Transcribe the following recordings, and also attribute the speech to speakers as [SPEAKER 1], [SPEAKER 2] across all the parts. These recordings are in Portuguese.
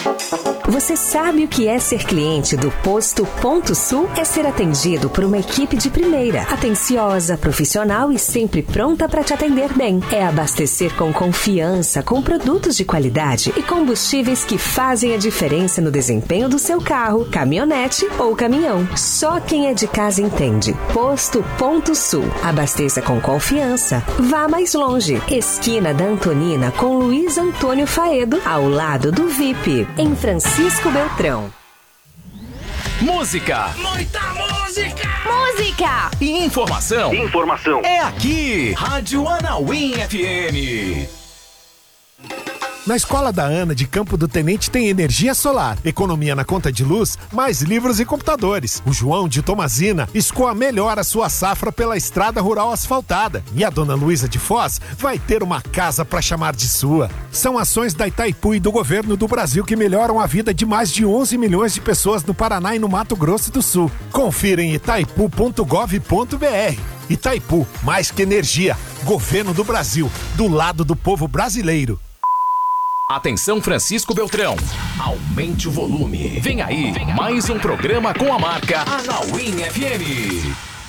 [SPEAKER 1] Você sabe o que é ser cliente do Posto Ponto Sul? É ser atendido por uma equipe de primeira, atenciosa, profissional e sempre pronta para te atender bem. É abastecer com confiança, com produtos de qualidade e combustíveis que fazem a diferença no desempenho do seu carro, caminhonete ou caminhão. Só quem é de casa entende. Posto Ponto Sul. Abasteça com confiança. Vá mais longe. Esquina da Antonina com Luiz Antônio Faedo, ao lado do VIP, em Francisco Beltrão.
[SPEAKER 2] Música.
[SPEAKER 3] Muita música.
[SPEAKER 4] Música.
[SPEAKER 2] E informação.
[SPEAKER 3] Informação.
[SPEAKER 2] É aqui. Rádio Anauim FM.
[SPEAKER 5] Na Escola da Ana, de Campo do Tenente, tem energia solar, economia na conta de luz, mais livros e computadores. O João de Tomazina escoa melhor a sua safra pela estrada rural asfaltada. E a dona Luísa de Foz vai ter uma casa para chamar de sua. São ações da Itaipu e do governo do Brasil que melhoram a vida de mais de 11 milhões de pessoas no Paraná e no Mato Grosso do Sul. Confira em itaipu.gov.br. Itaipu, mais que energia. Governo do Brasil, do lado do povo brasileiro.
[SPEAKER 2] Atenção, Francisco Beltrão. Aumente o volume. Vem aí, mais um programa com a marca Anauim FM.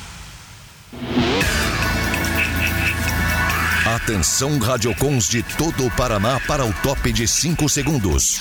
[SPEAKER 6] Atenção, radiocons de todo o Paraná para o top de 5 segundos.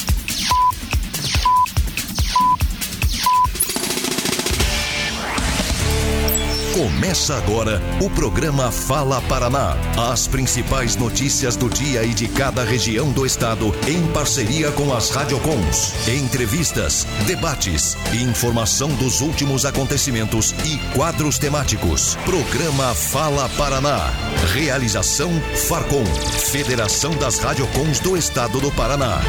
[SPEAKER 6] Começa agora o programa Fala Paraná. As principais notícias do dia e de cada região do estado, em parceria com as radiocons. Entrevistas, debates, informação dos últimos acontecimentos e quadros temáticos. Programa Fala Paraná. Realização Farcom, Federação das Radiocons do Estado do Paraná.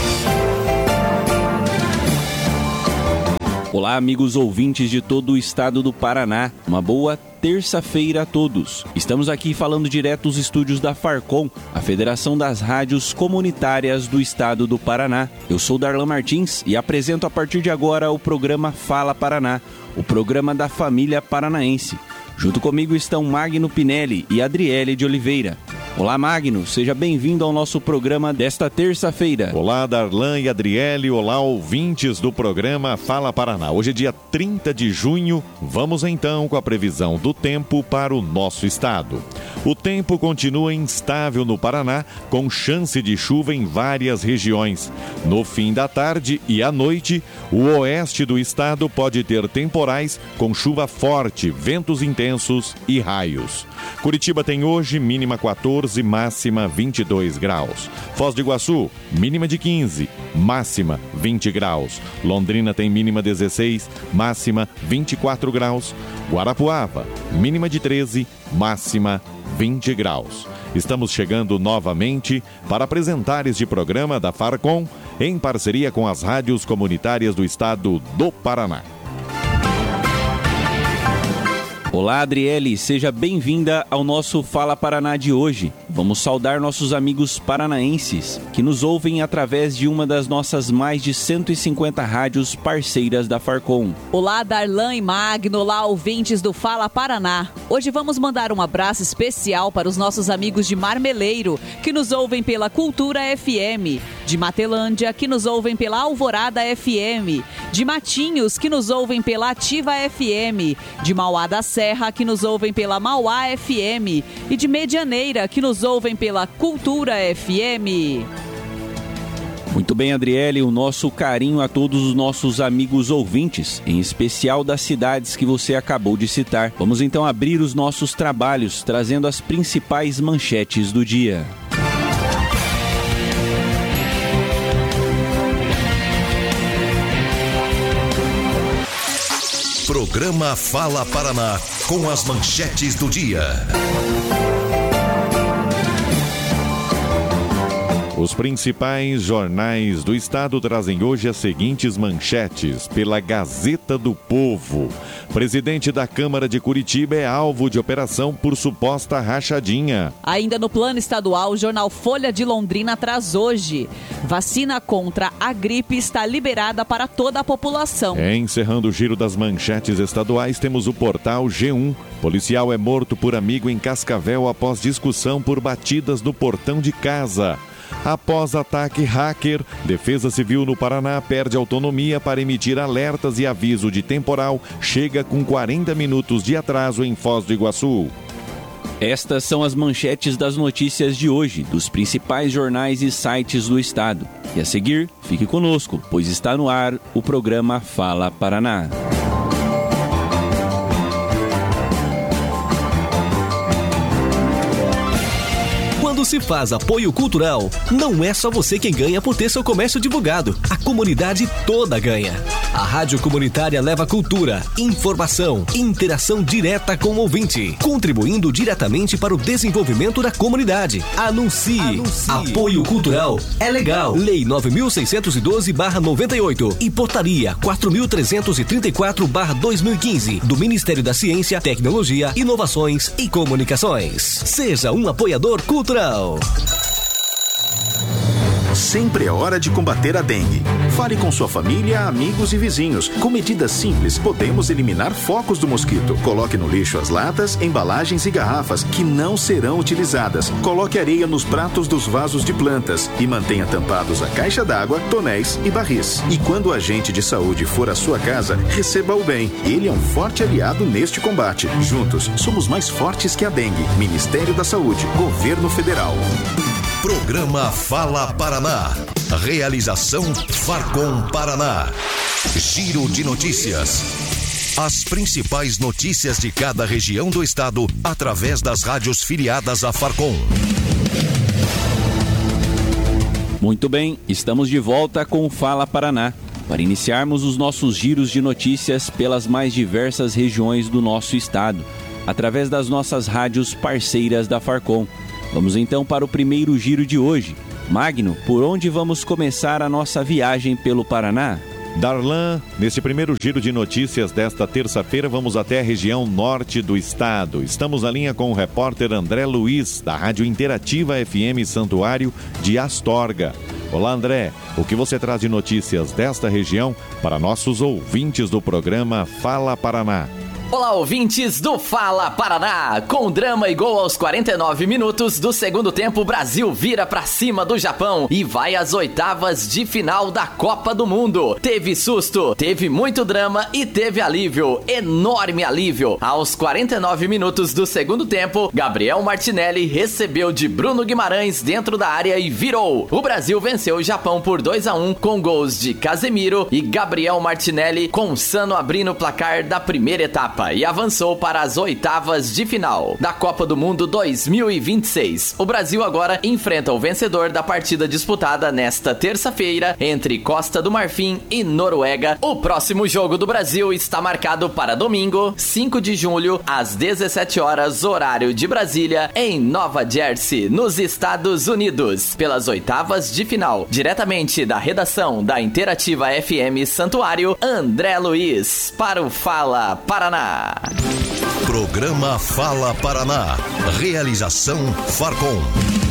[SPEAKER 7] Olá, amigos ouvintes de todo o estado do Paraná. Uma boa terça-feira a todos. Estamos aqui falando direto dos estúdios da Farcom, a Federação das Rádios Comunitárias do Estado do Paraná. Eu sou Darlan Martins e apresento a partir de agora o programa Fala Paraná, o programa da família paranaense. Junto comigo estão Magno Pinelli e Adriele de Oliveira. Olá, Magno, seja bem-vindo ao nosso programa desta terça-feira.
[SPEAKER 8] Olá, Darlan e Adriele, olá, ouvintes do programa Fala Paraná. Hoje é dia 30 de junho, vamos então com a previsão do tempo para o nosso estado. O tempo continua instável no Paraná, com chance de chuva em várias regiões. No fim da tarde e à noite, o oeste do estado pode ter temporais com chuva forte, ventos intensos e raios. Curitiba tem hoje mínima 14, máxima 22 graus. Foz do Iguaçu, mínima de 15, máxima 20 graus. Londrina tem mínima 16, máxima 24 graus. Guarapuava, mínima de 13, máxima 20 graus. Estamos chegando novamente para apresentar este programa da Farcom em parceria com as rádios comunitárias do estado do Paraná.
[SPEAKER 7] Olá, Adriele, seja bem-vinda ao nosso Fala Paraná de hoje. Vamos saudar nossos amigos paranaenses que nos ouvem através de uma das nossas mais de 150 rádios parceiras da Farcom.
[SPEAKER 4] Olá, Darlan e Magno, olá, ouvintes do Fala Paraná. Hoje vamos mandar um abraço especial para os nossos amigos de Marmeleiro, que nos ouvem pela Cultura FM, de Matelândia, que nos ouvem pela Alvorada FM, de Matinhos, que nos ouvem pela Ativa FM, de Mauá da Serra, que nos ouvem pela Mauá FM, e de Medianeira, que nos ouvem pela Cultura FM.
[SPEAKER 7] Muito bem, Adriele, o nosso carinho a todos os nossos amigos ouvintes, em especial das cidades que você acabou de citar. Vamos então abrir os nossos trabalhos, trazendo as principais manchetes do dia.
[SPEAKER 6] Programa Fala Paraná, com as manchetes do dia.
[SPEAKER 8] Os principais jornais do estado trazem hoje as seguintes manchetes pela Gazeta do Povo. Presidente da Câmara de Curitiba é alvo de operação por suposta rachadinha.
[SPEAKER 4] Ainda no plano estadual, o jornal Folha de Londrina traz hoje: vacina contra a gripe está liberada para toda a população.
[SPEAKER 8] Encerrando o giro das manchetes estaduais, temos o portal G1. Policial é morto por amigo em Cascavel após discussão por batidas no portão de casa. Após ataque hacker, Defesa Civil no Paraná perde autonomia para emitir alertas e aviso de temporal. Chega com 40 minutos de atraso em Foz do Iguaçu.
[SPEAKER 7] Estas são as manchetes das notícias de hoje, dos principais jornais e sites do estado. E a seguir, fique conosco, pois está no ar o programa Fala Paraná.
[SPEAKER 3] Quando se faz apoio cultural, não é só você quem ganha por ter seu comércio divulgado. A comunidade toda ganha. A Rádio Comunitária leva cultura, informação e interação direta com o ouvinte, contribuindo diretamente para o desenvolvimento da comunidade. Anuncie. Apoio cultural é legal. Lei 9.612/98 e Portaria 4.334/2015 do Ministério da Ciência, Tecnologia, Inovações e Comunicações. Seja um apoiador cultural.
[SPEAKER 9] Sempre é hora de combater a dengue. Fale com sua família, amigos e vizinhos. Com medidas simples, podemos eliminar focos do mosquito. Coloque no lixo as latas, embalagens e garrafas que não serão utilizadas. Coloque areia nos pratos dos vasos de plantas e mantenha tampados a caixa d'água, tonéis e barris. E quando o agente de saúde for à sua casa, receba-o bem. Ele é um forte aliado neste combate. Juntos, somos mais fortes que a dengue. Ministério da Saúde, Governo Federal.
[SPEAKER 6] Programa Fala Paraná. Realização Farcom Paraná. Giro de notícias. As principais notícias de cada região do estado através das rádios filiadas à Farcom.
[SPEAKER 7] Muito bem, estamos de volta com o Fala Paraná, para iniciarmos os nossos giros de notícias pelas mais diversas regiões do nosso estado, através das nossas rádios parceiras da Farcom. Vamos então para o primeiro giro de hoje. Magno, por onde vamos começar a nossa viagem pelo Paraná?
[SPEAKER 8] Darlan, nesse primeiro giro de notícias desta terça-feira, vamos até a região norte do estado. Estamos na linha com o repórter André Luiz, da Rádio Interativa FM Santuário de Astorga. Olá, André, o que você traz de notícias desta região para nossos ouvintes do programa Fala Paraná?
[SPEAKER 10] Olá, ouvintes do Fala Paraná! Com drama e gol aos 49 minutos do segundo tempo, o Brasil vira pra cima do Japão e vai às oitavas de final da Copa do Mundo. Teve susto, teve muito drama e teve alívio, enorme alívio. Aos 49 minutos do segundo tempo, Gabriel Martinelli recebeu de Bruno Guimarães dentro da área e virou. O Brasil venceu o Japão por 2-1 com gols de Casemiro e Gabriel Martinelli, com Sano abrindo o placar da primeira etapa e avançou para as oitavas de final da Copa do Mundo 2026. O Brasil agora enfrenta o vencedor da partida disputada nesta terça-feira entre Costa do Marfim e Noruega. O próximo jogo do Brasil está marcado para domingo, 5 de julho, às 17 horas, horário de Brasília, em Nova Jersey, nos Estados Unidos, pelas oitavas de final. Diretamente da redação da Interativa FM Santuário, André Luiz, para o Fala Paraná.
[SPEAKER 6] Programa Fala Paraná. Realização Farcom.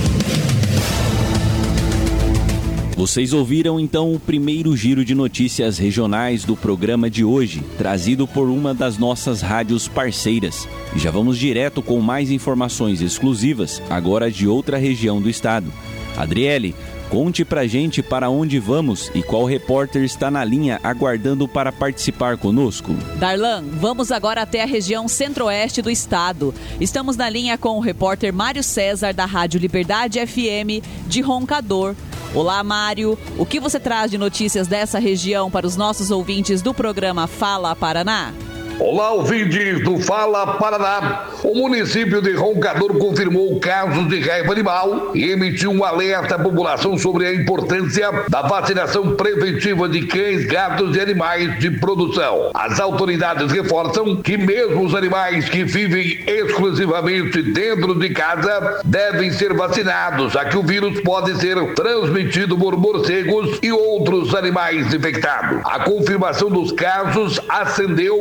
[SPEAKER 7] Vocês ouviram então o primeiro giro de notícias regionais do programa de hoje, trazido por uma das nossas rádios parceiras. E já vamos direto com mais informações exclusivas, agora de outra região do estado. Adriele, conte pra gente para onde vamos e qual repórter está na linha aguardando para participar conosco.
[SPEAKER 4] Darlan, vamos agora até a região centro-oeste do estado. Estamos na linha com o repórter Mário César, da Rádio Liberdade FM de Roncador. Olá, Mário. O que você traz de notícias dessa região para os nossos ouvintes do programa Fala Paraná?
[SPEAKER 11] Olá, ouvintes do Fala Paraná. O município de Roncador confirmou casos de raiva animal e emitiu um alerta à população sobre a importância da vacinação preventiva de cães, gatos e animais de produção. As autoridades reforçam que mesmo os animais que vivem exclusivamente dentro de casa devem ser vacinados, já que o vírus pode ser transmitido por morcegos e outros animais infectados. A confirmação dos casos acendeu um sinal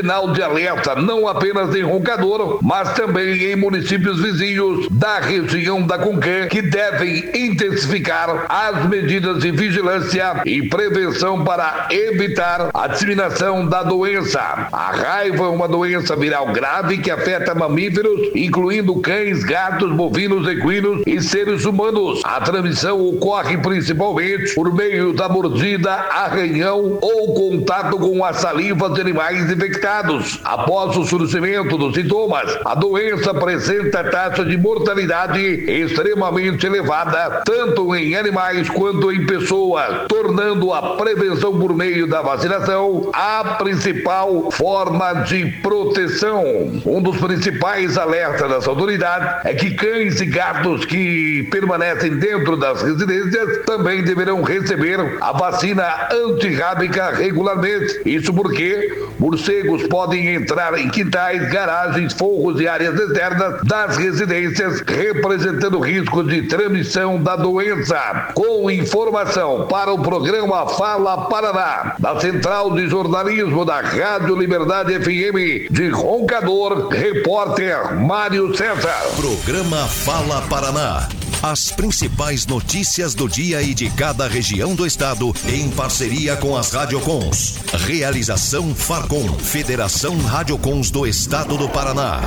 [SPEAKER 11] sinal de alerta não apenas em Roncador, mas também em municípios vizinhos da região da Conqué, que devem intensificar as medidas de vigilância e prevenção para evitar a disseminação da doença. A raiva é uma doença viral grave que afeta mamíferos, incluindo cães, gatos, bovinos, equinos e seres humanos. A transmissão ocorre principalmente por meio da mordida, arranhão ou contato com a saliva de animais infectados. Após o surgimento dos sintomas, a doença apresenta taxa de mortalidade extremamente elevada, tanto em animais quanto em pessoas, tornando a prevenção por meio da vacinação a principal forma de proteção. Um dos principais alertas das autoridades é que cães e gatos que permanecem dentro das residências também deverão receber a vacina antirrábica regularmente. Isso porque morcegos podem entrar em quintais, garagens, forros e áreas externas das residências, representando risco de transmissão da doença. Com informação para o programa Fala Paraná, da Central de Jornalismo da Rádio Liberdade FM de Roncador, repórter Mário César.
[SPEAKER 6] Programa Fala Paraná. As principais notícias do dia e de cada região do estado, em parceria com as Radiocons. Realização Farcom, Federação Radiocons do Estado do Paraná.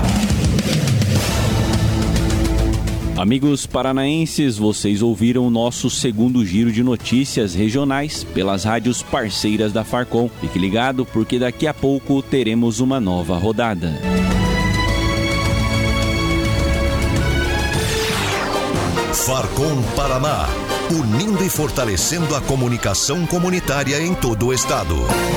[SPEAKER 7] Amigos paranaenses, vocês ouviram o nosso segundo giro de notícias regionais pelas rádios parceiras da Farcom. Fique ligado, porque daqui a pouco teremos uma nova rodada.
[SPEAKER 6] Farcom Paraná, unindo e fortalecendo a comunicação comunitária em todo o estado.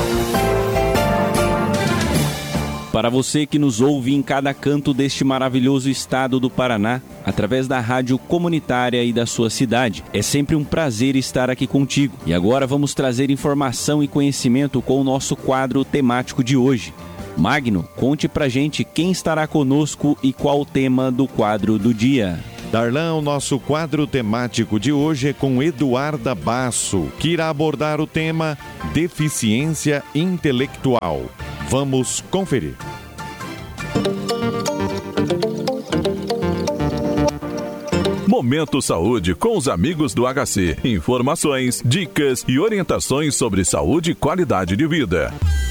[SPEAKER 7] Para você que nos ouve em cada canto deste maravilhoso estado do Paraná, através da rádio comunitária e da sua cidade, é sempre um prazer estar aqui contigo. E agora vamos trazer informação e conhecimento com o nosso quadro temático de hoje. Magno, conte pra gente quem estará conosco e qual o tema do quadro do dia.
[SPEAKER 8] Darlan, o nosso quadro temático de hoje é com Eduarda Basso, que irá abordar o tema deficiência intelectual. Vamos conferir.
[SPEAKER 12] Momento Saúde com os amigos do HC. Informações, dicas e orientações sobre saúde e qualidade de vida.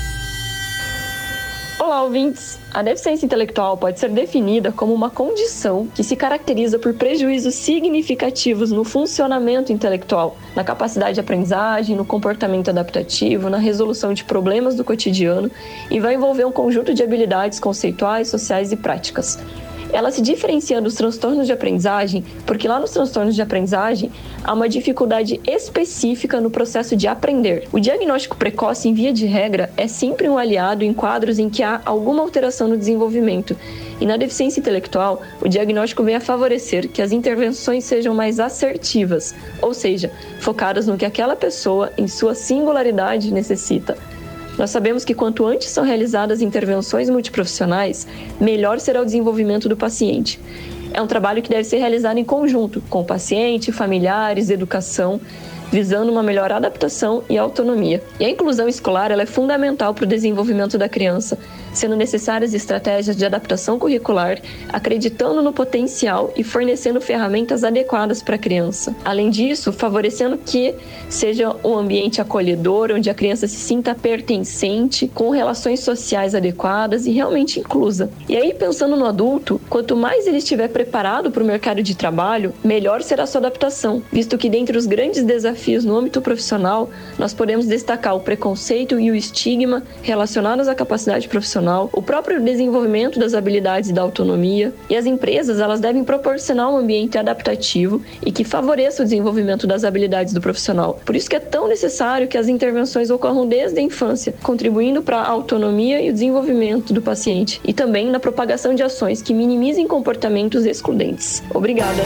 [SPEAKER 13] Olá, ouvintes! A deficiência intelectual pode ser definida como uma condição que se caracteriza por prejuízos significativos no funcionamento intelectual, na capacidade de aprendizagem, no comportamento adaptativo, na resolução de problemas do cotidiano e vai envolver um conjunto de habilidades conceituais, sociais e práticas. Ela se diferencia dos transtornos de aprendizagem, porque lá nos transtornos de aprendizagem há uma dificuldade específica no processo de aprender. O diagnóstico precoce, em via de regra, é sempre um aliado em quadros em que há alguma alteração no desenvolvimento. E na deficiência intelectual, o diagnóstico vem a favorecer que as intervenções sejam mais assertivas, ou seja, focadas no que aquela pessoa, em sua singularidade, necessita. Nós sabemos que quanto antes são realizadas intervenções multiprofissionais, melhor será o desenvolvimento do paciente. É um trabalho que deve ser realizado em conjunto com o paciente, familiares, educação, visando uma melhor adaptação e autonomia. E a inclusão escolar ela é fundamental para o desenvolvimento da criança, sendo necessárias estratégias de adaptação curricular, acreditando no potencial e fornecendo ferramentas adequadas para a criança. Além disso, favorecendo que seja um ambiente acolhedor, onde a criança se sinta pertencente, com relações sociais adequadas e realmente inclusa. E aí, pensando no adulto, quanto mais ele estiver preparado para o mercado de trabalho, melhor será a sua adaptação, visto que dentre os grandes desafios no âmbito profissional, nós podemos destacar o preconceito e o estigma relacionados à capacidade profissional, o próprio desenvolvimento das habilidades e da autonomia, e as empresas elas devem proporcionar um ambiente adaptativo e que favoreça o desenvolvimento das habilidades do profissional. Por isso que é tão necessário que as intervenções ocorram desde a infância, contribuindo para a autonomia e o desenvolvimento do paciente, e também na propagação de ações que minimizem comportamentos excludentes. Obrigada!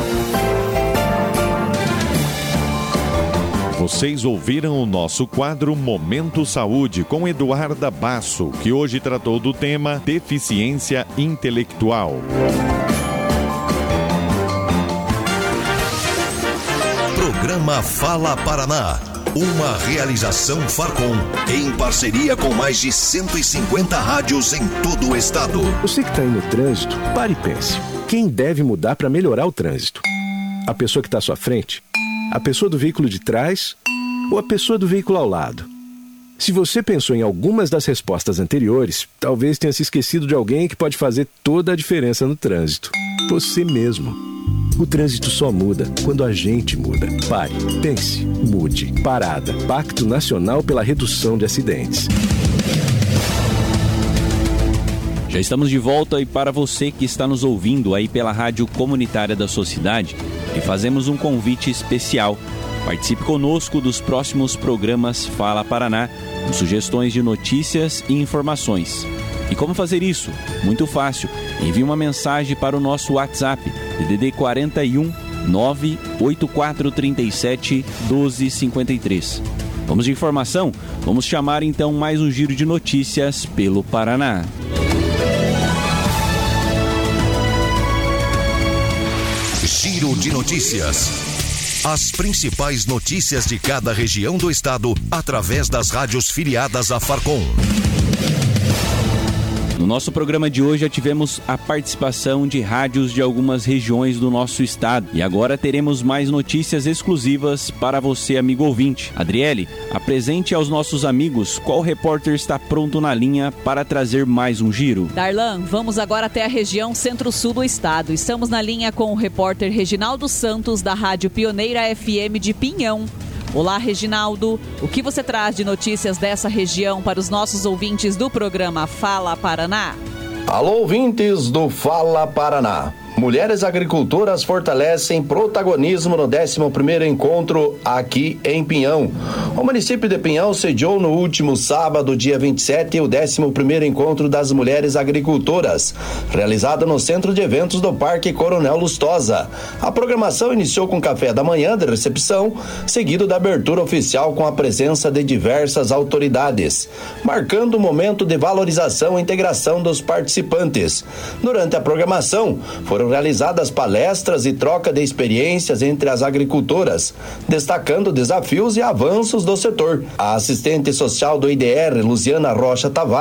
[SPEAKER 8] Vocês ouviram o nosso quadro Momento Saúde com Eduarda Basso, que hoje tratou do tema deficiência intelectual.
[SPEAKER 6] Programa Fala Paraná. Uma realização Farcom, em parceria com mais de 150 rádios em todo o estado.
[SPEAKER 14] Você que está aí no trânsito, pare e pense. Quem deve mudar para melhorar o trânsito? A pessoa que está à sua frente? A pessoa do veículo de trás? Ou a pessoa do veículo ao lado? Se você pensou em algumas das respostas anteriores, talvez tenha se esquecido de alguém que pode fazer toda a diferença no trânsito. Você mesmo. O trânsito só muda quando a gente muda. Pare, pense, mude. Parada. Pacto Nacional pela Redução de Acidentes.
[SPEAKER 7] Já estamos de volta e para você que está nos ouvindo aí pela Rádio Comunitária da sua cidade, e fazemos um convite especial. Participe conosco dos próximos programas Fala Paraná, com sugestões de notícias e informações. E como fazer isso? Muito fácil. Envie uma mensagem para o nosso WhatsApp, DDD 41 98437 1253. Vamos de informação? Vamos chamar então mais um giro de notícias pelo Paraná.
[SPEAKER 6] Giro de notícias. As principais notícias de cada região do estado através das rádios filiadas à Farcom.
[SPEAKER 7] No nosso programa de hoje já tivemos a participação de rádios de algumas regiões do nosso estado. E agora teremos mais notícias exclusivas para você, amigo ouvinte. Adriele, apresente aos nossos amigos qual repórter está pronto na linha para trazer mais um giro.
[SPEAKER 4] Darlan, vamos agora até a região centro-sul do estado. Estamos na linha com o repórter Reginaldo Santos, da Rádio Pioneira FM de Pinhão. Olá, Reginaldo. O que você traz de notícias dessa região para os nossos ouvintes do programa Fala Paraná?
[SPEAKER 15] Alô, ouvintes do Fala Paraná. Mulheres agricultoras fortalecem protagonismo no 11º encontro aqui em Pinhão. O município de Pinhão sediou no último sábado, dia 27, o 11º encontro das mulheres agricultoras, realizado no Centro de Eventos do Parque Coronel Lustosa. A programação iniciou com café da manhã de recepção, seguido da abertura oficial com a presença de diversas autoridades, marcando um momento de valorização e integração dos participantes. Durante a programação, foram realizadas palestras e troca de experiências entre as agricultoras, destacando desafios e avanços do setor. A assistente social do IDR, Luciana Rocha Tavares,